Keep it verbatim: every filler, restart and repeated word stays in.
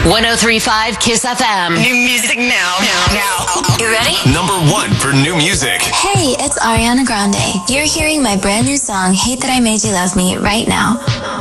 ten thirty-five Kiss F M. New music now. Now. Now. You ready? Number one for new music. Hey, it's Ariana Grande. You're hearing my brand new song, Hate That I Made You Love Me, right now.